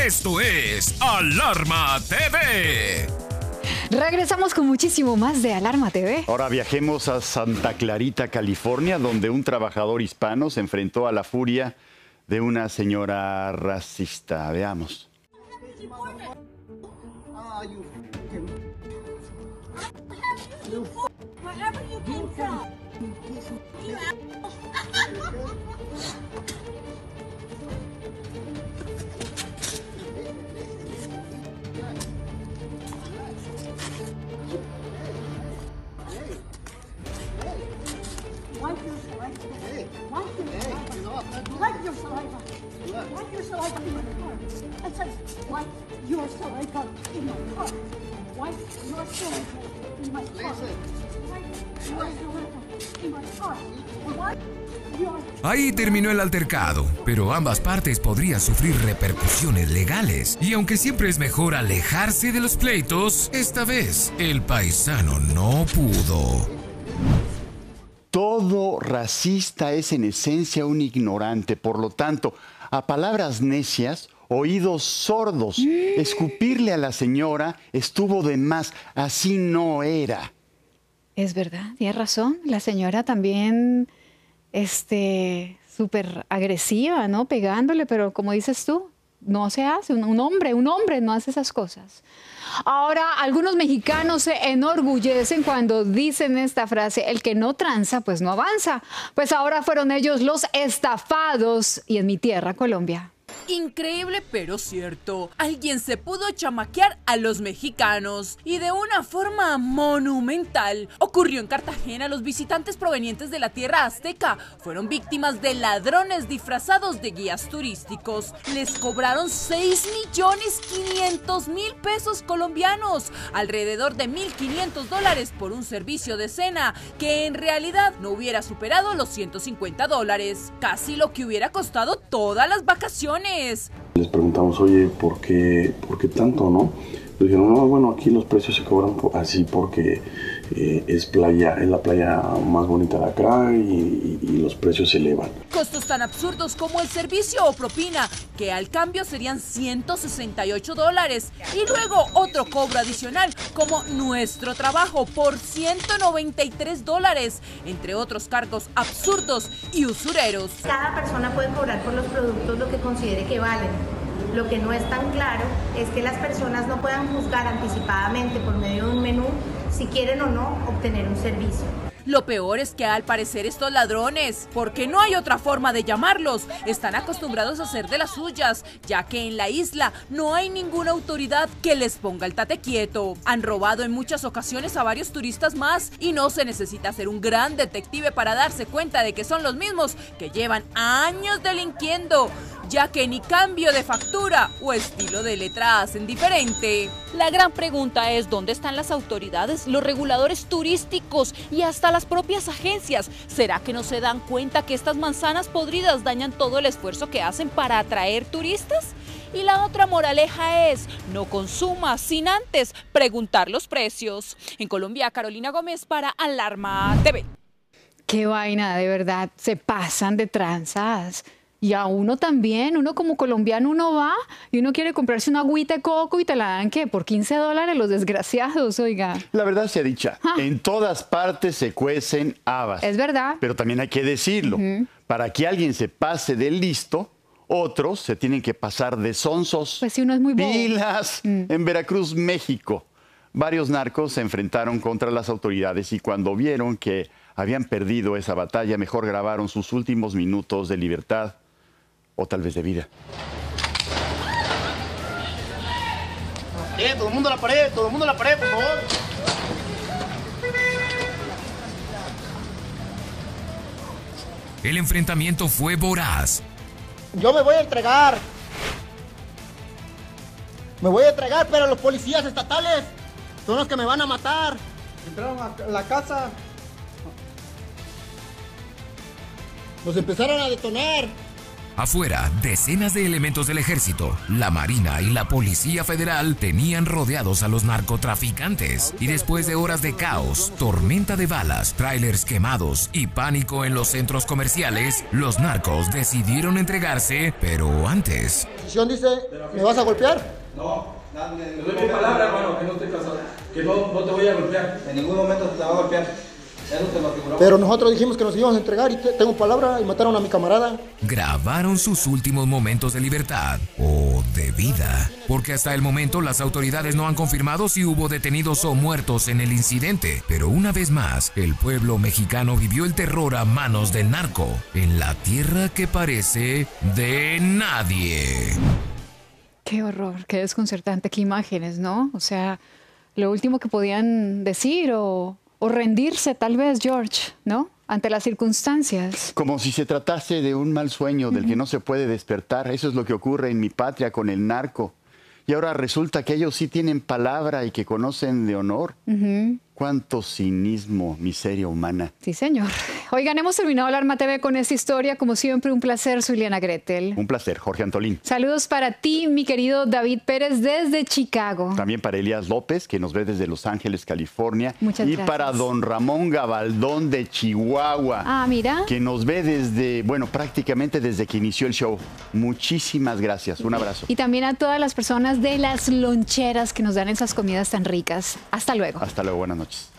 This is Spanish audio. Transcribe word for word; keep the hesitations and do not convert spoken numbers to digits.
Esto es Alarma T V. Regresamos con muchísimo más de Alarma T V. Ahora viajemos a Santa Clarita, California, donde un trabajador hispano se enfrentó a la furia de una señora racista. Veamos. Ahí terminó el altercado, pero ambas partes podrían sufrir repercusiones legales. Y aunque siempre es mejor alejarse de los pleitos, esta vez el paisano no pudo. Todo racista es en esencia un ignorante, por lo tanto, a palabras necias, oídos sordos. Escupirle a la señora estuvo de más, así no era. Es verdad, tienes razón. La señora también, este, súper agresiva, ¿no? Pegándole, pero como dices tú, no se hace. Un, un hombre, un hombre no hace esas cosas. Ahora, algunos mexicanos se enorgullecen cuando dicen esta frase: el que no tranza, pues no avanza. Pues ahora fueron ellos los estafados, y en mi tierra, Colombia. Increíble pero cierto, alguien se pudo chamaquear a los mexicanos y de una forma monumental. Ocurrió en Cartagena. Los visitantes provenientes de la tierra azteca fueron víctimas de ladrones disfrazados de guías turísticos. Les cobraron seis millones quinientos mil pesos colombianos, alrededor de mil quinientos dólares por un servicio de cena que en realidad no hubiera superado los ciento cincuenta dólares, casi lo que hubiera costado todas las vacaciones. Les preguntamos, oye, ¿por qué, ¿por qué tanto, no? Nos dijeron, no, bueno, aquí los precios se cobran así porque eh, es playa, es la playa más bonita de acá y, y, y los precios se elevan. Costos tan absurdos como el servicio o propina, que al cambio serían ciento sesenta y ocho dólares. Y luego otro cobro adicional, como nuestro trabajo, por ciento noventa y tres dólares, entre otros cargos absurdos y usureros. Cada persona puede cobrar por los productos lo que considere que valen. Lo que no es tan claro es que las personas no puedan juzgar anticipadamente por medio de un menú si quieren o no obtener un servicio. Lo peor es que al parecer estos ladrones, porque no hay otra forma de llamarlos, están acostumbrados a hacer de las suyas, ya que en la isla no hay ninguna autoridad que les ponga el tate quieto. Han robado en muchas ocasiones a varios turistas más y no se necesita ser un gran detective para darse cuenta de que son los mismos que llevan años delinquiendo, ya que ni cambio de factura o estilo de letra hacen diferente. La gran pregunta es: ¿dónde están las autoridades, los reguladores turísticos y hasta las propias agencias? ¿Será que no se dan cuenta que estas manzanas podridas dañan todo el esfuerzo que hacen para atraer turistas? Y la otra moraleja es: no consuma sin antes preguntar los precios. En Colombia, Carolina Gómez para Alarma T V. Qué vaina, de verdad, se pasan de tranzas. Y a uno también, uno como colombiano, uno va y uno quiere comprarse una agüita de coco y te la dan, ¿qué? Por quince dólares, los desgraciados, oiga. La verdad sea dicha, Ah. en todas partes se cuecen habas. Es verdad. Pero también hay que decirlo, uh-huh. para que alguien se pase de listo, otros se tienen que pasar de sonsos. Pues si uno es muy bobo. Pilas. Mm. En Veracruz, México, varios narcos se enfrentaron contra las autoridades y cuando vieron que habían perdido esa batalla, mejor grabaron sus últimos minutos de libertad. O tal vez de vida. Eh, todo el mundo a la pared, todo el mundo a la pared, por favor. El enfrentamiento fue voraz. Yo me voy a entregar. Me voy a entregar, pero los policías estatales son los que me van a matar. Entraron a la casa. Nos empezaron a detonar. Afuera, decenas de elementos del ejército, la Marina y la Policía Federal tenían rodeados a los narcotraficantes. Y después de horas de caos, tormenta de balas, trailers quemados y pánico en los centros comerciales, los narcos decidieron entregarse, pero antes... La Constitución dice, ¿me vas a golpear? No, te doy mi palabra, hermano, que no estoy casado, que no, no te voy a golpear. En ningún momento te va a golpear. Eso te lo aseguramos. Pero nosotros dijimos que nos íbamos a entregar y te, tengo palabra y mataron a mi camarada. Grabaron sus últimos momentos de libertad o de vida, porque hasta el momento las autoridades no han confirmado si hubo detenidos o muertos en el incidente. Pero una vez más, el pueblo mexicano vivió el terror a manos del narco en la tierra que parece de nadie. Qué horror, qué desconcertante, qué imágenes, ¿no? O sea, lo último que podían decir o... O rendirse tal vez, George, ¿no? Ante las circunstancias. Como si se tratase de un mal sueño del uh-huh. que no se puede despertar. Eso es lo que ocurre en mi patria con el narco. Y ahora resulta que ellos sí tienen palabra y que conocen de honor. Uh-huh. Cuánto cinismo, miseria humana. Sí, señor. Oigan, hemos terminado Alarma T V con esta historia. Como siempre, un placer. Soy Liana Gretel. Un placer, Jorge Antolín. Saludos para ti, mi querido David Pérez, desde Chicago. También para Elías López, que nos ve desde Los Ángeles, California. Muchas y gracias. para don Ramón Gabaldón de Chihuahua. Ah, mira. Que nos ve desde, bueno, prácticamente desde que inició el show. Muchísimas gracias. Un abrazo. Y también a todas las personas de las loncheras que nos dan esas comidas tan ricas. Hasta luego. Hasta luego. Buenas noches.